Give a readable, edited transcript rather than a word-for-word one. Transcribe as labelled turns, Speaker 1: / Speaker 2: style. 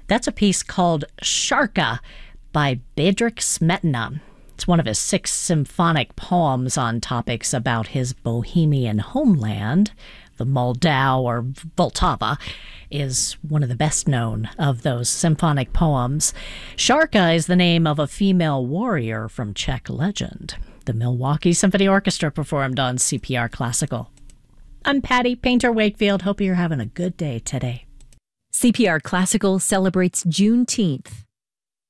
Speaker 1: That's a piece called Sharka by Bedřich Smetana. It's one of his 6 symphonic poems on topics about his Bohemian homeland. The Moldau or Vltava is one of the best known of those symphonic poems. Sharka is the name of a female warrior from Czech legend. The Milwaukee Symphony Orchestra performed on CPR Classical. I'm Patty Painter Wakefield. Hope you're having a good day today.
Speaker 2: CPR Classical celebrates Juneteenth.